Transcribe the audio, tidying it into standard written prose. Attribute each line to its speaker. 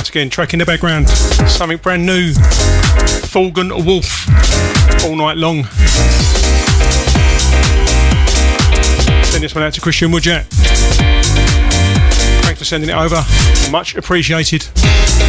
Speaker 1: again, track in the background, something brand new, Fulgen Wolf, All Night Long. Send this one out to Christian Woodjack. Thanks for sending it over, much appreciated.